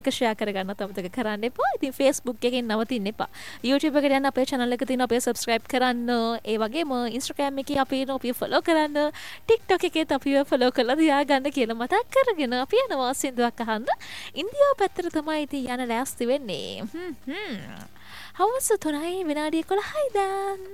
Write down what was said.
Share කරගන්න අමතක කරන්න එපා. ඉතින් Facebook එකෙන් නවතින්න එපා. YouTube එකට යන්න අපේ channel එක තියෙනවා. අපේ subscribe කරන්න. ඒ වගේම Instagram එකේ අපිව follow කරන්න. TikTok එකේත් අපිව follow කරලා තියාගන්න කියලා මතක් කරගෙන අපි යනවා සින්දුවක් අහන්න. ඉන්දියාව පැත්තට තමයි ඉතින් යන ලෑස්ති වෙන්නේ. හවස 3:11යි දැන්.